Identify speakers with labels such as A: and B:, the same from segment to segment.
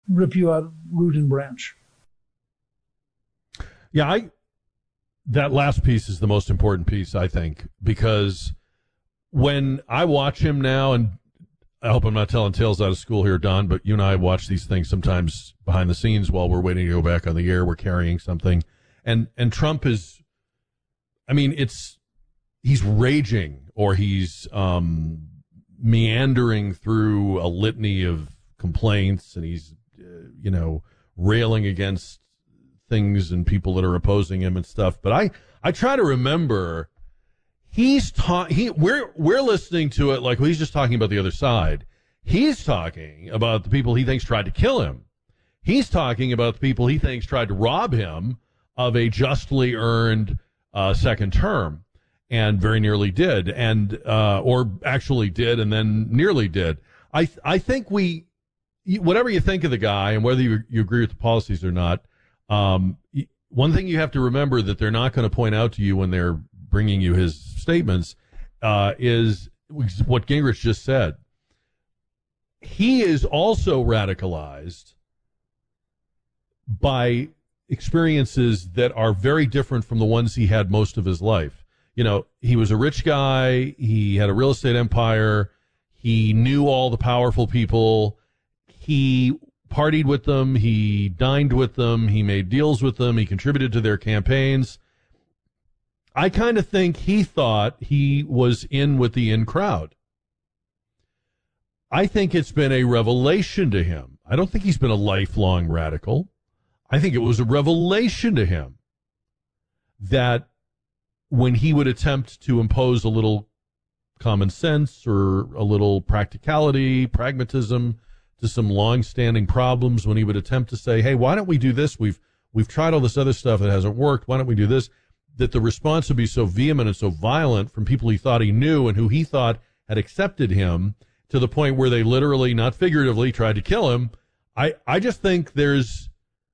A: rip you out root and branch.
B: Yeah, that last piece is the most important piece, I think, because when I watch him now, and I hope I'm not telling tales out of school here, Don, but you and I watch these things sometimes behind the scenes while we're waiting to go back on the air. We're carrying something. And Trump is, I mean, he's raging, or he's meandering through a litany of complaints, and he's, railing against things and people that are opposing him and stuff. But I try to remember we're listening to it like he's just talking about the other side. He's talking about the people he thinks tried to kill him. He's talking about the people he thinks tried to rob him of a justly earned second term, and very nearly did, and or actually did and then nearly did. I think whatever you think of the guy and whether you agree with the policies or not, one thing you have to remember that they're not going to point out to you when they're bringing you his statements is what Gingrich just said. He is also radicalized by experiences that are very different from the ones he had most of his life. He was a rich guy. He had a real estate empire. He knew all the powerful people. He partied with them. He dined with them. He made deals with them. He contributed to their campaigns. I kind of think he thought he was in with the in crowd. I think it's been a revelation to him. I don't think he's been a lifelong radical. I think it was a revelation to him that when he would attempt to impose a little common sense or a little pragmatism to some long-standing problems, when he would attempt to say, hey, why don't we do this? We've tried all this other stuff that hasn't worked. Why don't we do this? That the response would be so vehement and so violent from people he thought he knew and who he thought had accepted him, to the point where they literally, not figuratively, tried to kill him. I just think there's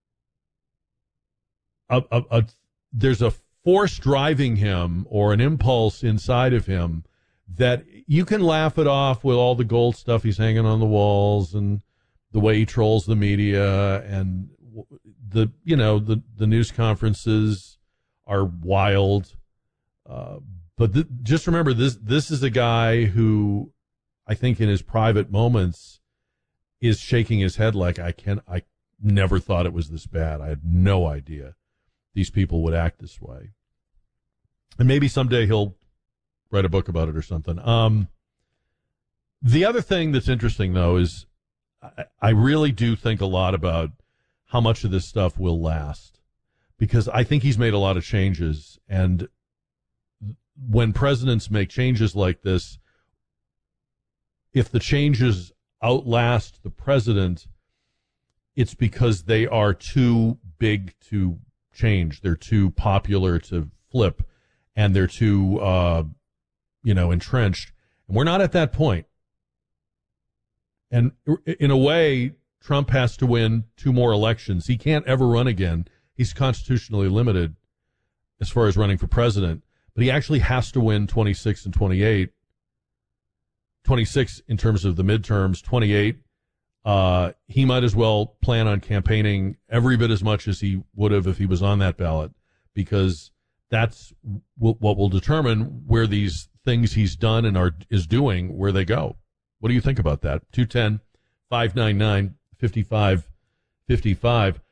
B: there's a force driving him, or an impulse inside of him, that you can laugh it off with all the gold stuff he's hanging on the walls and the way he trolls the media, and the news conferences are wild. But just remember, this is a guy who I think in his private moments is shaking his head like, I never thought it was this bad. I had no idea these people would act this way. And maybe someday he'll write a book about it or something. The other thing that's interesting, though, is I really do think a lot about how much of this stuff will last, because I think he's made a lot of changes. And when presidents make changes like this, if the changes outlast the president, it's because they are too big to change. They're too popular to flip, and they're too, entrenched. And we're not at that point. And in a way, Trump has to win 2 more elections. He can't ever run again. He's constitutionally limited as far as running for president, but he actually has to win 26 and 28. 26 in terms of the midterms, 28. He might as well plan on campaigning every bit as much as he would have if he was on that ballot, because that's what will determine where these things he's done and is doing, where they go. What do you think about that? 210-599-5555.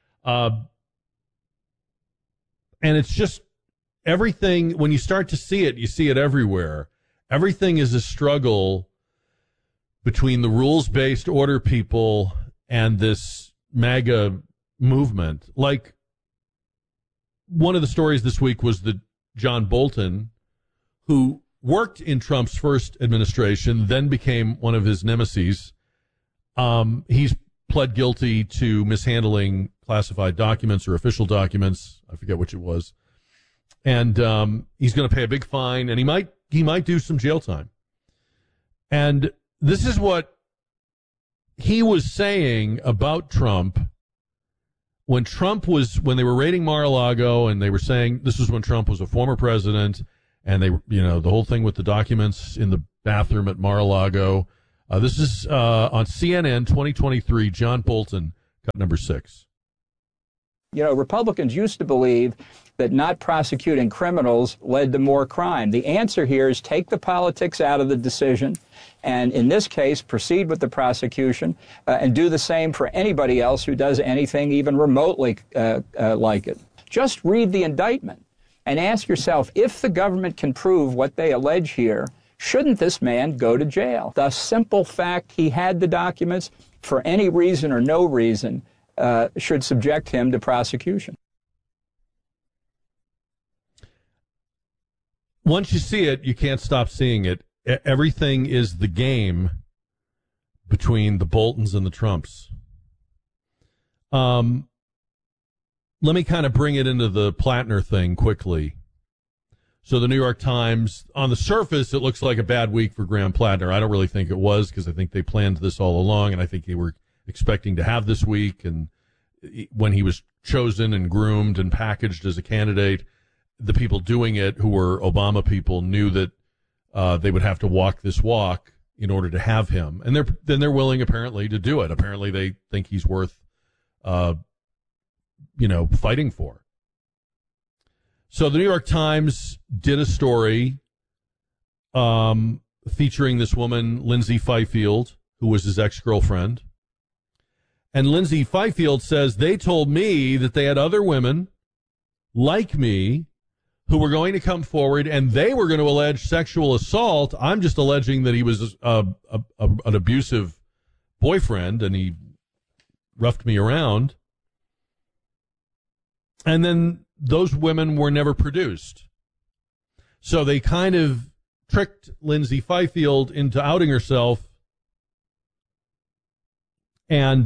B: And it's just everything, when you start to see it, you see it everywhere. Everything is a struggle between the rules-based order people and this MAGA movement. Like, one of the stories this week was that John Bolton, who worked in Trump's first administration, then became one of his nemeses. He's pled guilty to mishandling classified documents or official documents. I forget which it was. And he's going to pay a big fine, and he might do some jail time. And this is what he was saying about Trump when they were raiding Mar-a-Lago, and they were saying this was when Trump was a former president, and they, the whole thing with the documents in the bathroom at Mar-a-Lago. This is on CNN 2023. John Bolton Cut number 6.
C: You know, Republicans used to believe that not prosecuting criminals led to more crime. The answer here is take the politics out of the decision, and in this case, proceed with the prosecution and do the same for anybody else who does anything even remotely like it. Just read the indictment and ask yourself, if the government can prove what they allege here, shouldn't this man go to jail? The simple fact he had the documents, for any reason or no reason, should subject him to prosecution.
B: Once you see it, you can't stop seeing it. Everything is the game between the Boltons and the Trumps. Let me kind of bring it into the Plattner thing quickly. So the New York Times, on the surface, it looks like a bad week for Graham Plattner. I don't really think it was, because I think they planned this all along, and I think they were expecting to have this week. And when he was chosen and groomed and packaged as a candidate, the people doing it, who were Obama people, knew that they would have to walk this walk in order to have him. And they're willing, apparently, to do it. Apparently, they think he's worth fighting for. So the New York Times did a story featuring this woman, Lindsay Fifield, who was his ex-girlfriend. And Lindsay Fifield says, they told me that they had other women like me who were going to come forward and they were going to allege sexual assault. I'm just alleging that he was an abusive boyfriend and he roughed me around. And then those women were never produced. So they kind of tricked Lindsay Fifield into outing herself and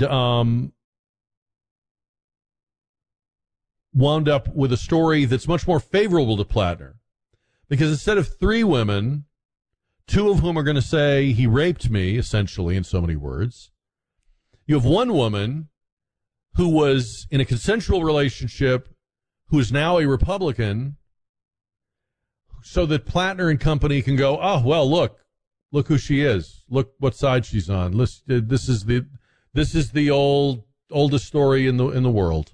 B: wound up with a story that's much more favorable to Plattner. Because instead of 3 women, 2 of whom are going to say he raped me, essentially, in so many words, you have 1 woman who was in a consensual relationship, who is now a Republican, so that Plattner and company can go, oh, well, look who she is. Look what side she's on. This is the oldest story in the world.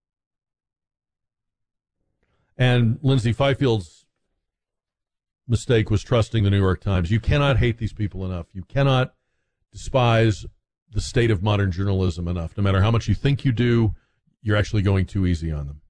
B: And Lindsay Fifield's mistake was trusting the New York Times. You cannot hate these people enough. You cannot despise the state of modern journalism enough. No matter how much you think you do, you're actually going too easy on them.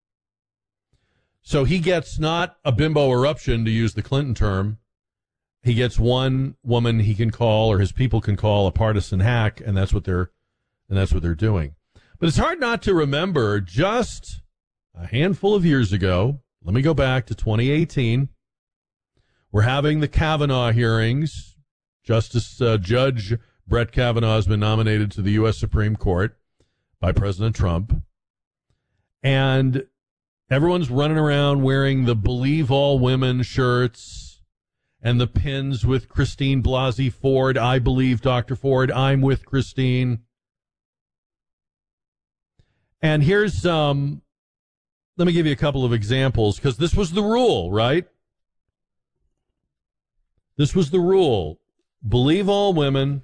B: So he gets not a bimbo eruption, to use the Clinton term. He gets 1 woman he can call, or his people can call, a partisan hack, and that's what they're doing. But it's hard not to remember, just a handful of years ago, let me go back to 2018. We're having the Kavanaugh hearings. Judge Brett Kavanaugh has been nominated to the U.S. Supreme Court by President Trump. And everyone's running around wearing the Believe All Women shirts and the pins with Christine Blasey Ford. I believe Dr. Ford. I'm with Christine. And here's, let me give you a couple of examples, because this was the rule, right? This was the rule. Believe all women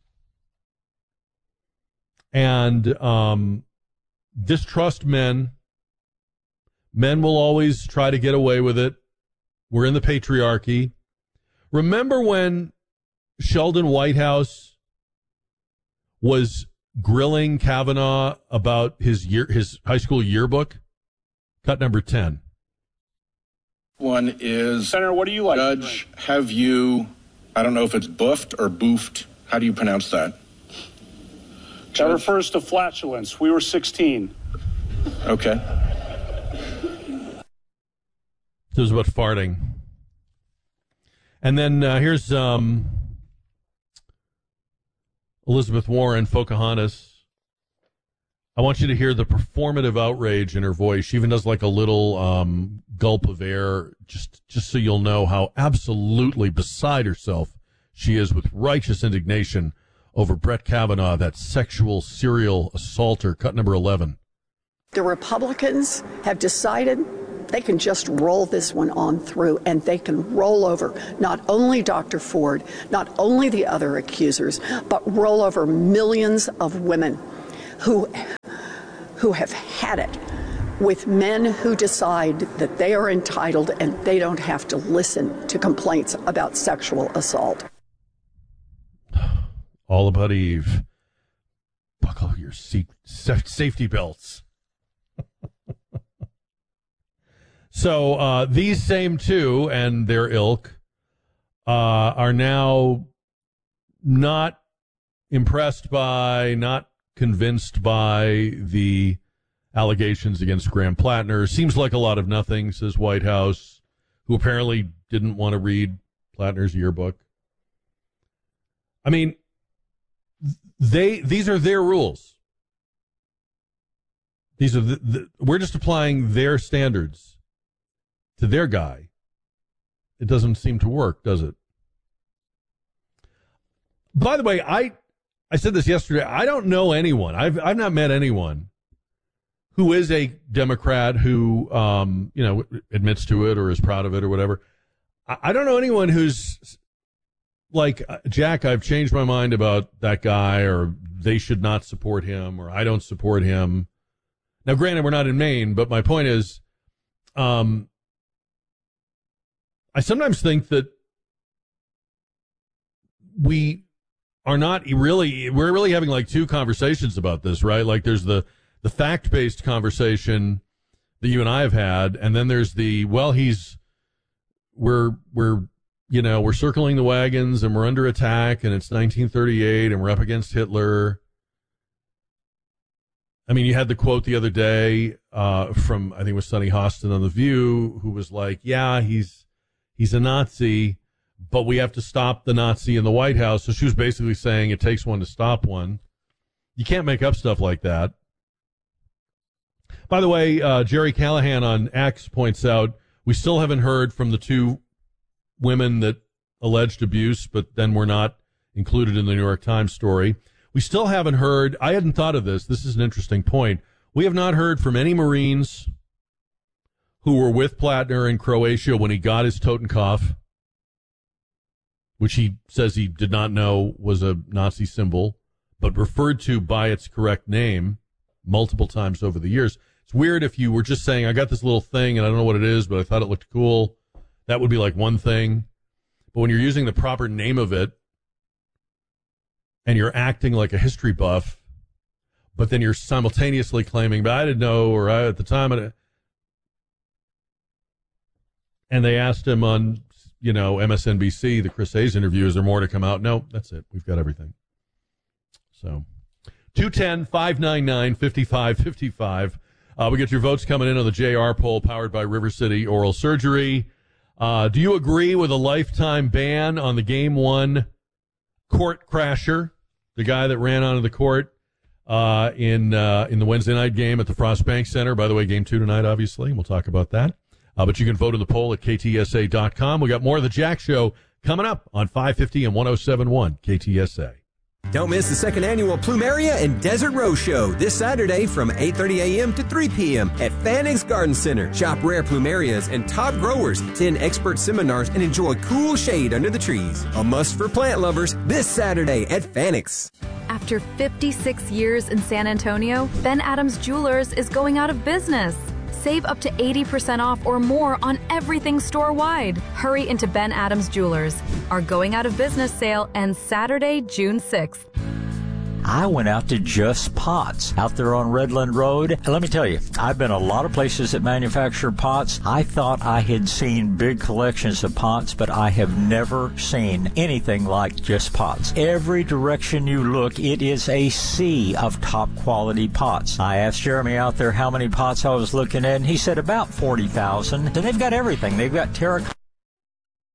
B: and distrust men. Men will always try to get away with it. We're in the patriarchy. Remember when Sheldon Whitehouse was grilling Kavanaugh about his high school yearbook? Cut number 10.
D: One is,
E: Senator, what do you like?
D: Judge, have you, I don't know if it's buffed or boofed. How do you pronounce that?
E: That refers to flatulence. We were 16.
D: Okay.
B: It was about farting. And then here's Elizabeth Warren, Pocahontas. I want you to hear the performative outrage in her voice. She even does like a little gulp of air, just so you'll know how absolutely beside herself she is with righteous indignation over Brett Kavanaugh, that sexual serial assaulter. Cut number 11.
F: The Republicans have decided they can just roll this one on through, and they can roll over not only Dr. Ford, not only the other accusers, but roll over millions of women who have had it with men who decide that they are entitled and they don't have to listen to complaints about sexual assault.
B: All about Eve. Buckle your safety belts. So these same two and their ilk are now not impressed by, not convinced by the allegations against Graham Plattner. Seems like a lot of nothing, says White House, who apparently didn't want to read Plattner's yearbook. I mean, these are their rules. These are we're just applying their standards to their guy. It doesn't seem to work, does it? By the way, I said this yesterday. I don't know anyone. I've not met anyone who is a Democrat who admits to it or is proud of it or whatever. I don't know anyone who's like, Jack, I've changed my mind about that guy, or they should not support him, or I don't support him. Now, granted, we're not in Maine, but my point is, I sometimes think that we're really having like two conversations about this, right? Like there's the fact-based conversation that you and I have had, and then there's the, well, we're circling the wagons and we're under attack and it's 1938 and we're up against Hitler. I mean, you had the quote the other day from, I think it was Sonny Hostin on The View, who was like, yeah, he's a Nazi, but we have to stop the Nazi in the White House. So she was basically saying it takes one to stop one. You can't make up stuff like that. By the way, Jerry Callahan on X points out, we still haven't heard from the two women that alleged abuse, but then were not included in the New York Times story. We still haven't heard, I hadn't thought of this, this is an interesting point. We have not heard from any Marines who were with Plattner in Croatia when he got his Totenkopf, which he says he did not know was a Nazi symbol, but referred to by its correct name multiple times over the years. It's weird if you were just saying, I got this little thing and I don't know what it is, but I thought it looked cool. That would be like one thing. But when you're using the proper name of it and you're acting like a history buff, but then you're simultaneously claiming, but I didn't know, or at the time, and they asked him on, MSNBC, the Chris Hayes interview, is there more to come out? No, that's it. We've got everything. So 210-599-5555. We get your votes coming in on the JR poll powered by River City Oral Surgery. Do you agree with a lifetime ban on the Game 1 court crasher, the guy that ran onto the court in the Wednesday night game at the Frost Bank Center? By the way, Game 2 tonight, obviously. We'll talk about that. But you can vote in the poll at KTSA.com. We got more of the Jack Show coming up on 550 and 107.1 KTSA.
G: Don't miss the second annual Plumeria and Desert Rose Show this Saturday from 8:30 a.m. to 3 p.m. at Fanix Garden Center. Shop rare plumerias and top growers, attend expert seminars, and enjoy cool shade under the trees. A must for plant lovers this Saturday at Fanix.
H: After 56 years in San Antonio, Ben Adams Jewelers is going out of business. Save up to 80% off or more on everything store-wide. Hurry into Ben Adams Jewelers. Our going out of business sale ends Saturday, June 6th.
I: I went out to Just Pots out there on Redland Road. And let me tell you, I've been a lot of places that manufacture pots. I thought I had seen big collections of pots, but I have never seen anything like Just Pots. Every direction you look, it is a sea of top quality pots. I asked Jeremy out there how many pots I was looking at, and he said about 40,000. And they've got everything. They've got terracotta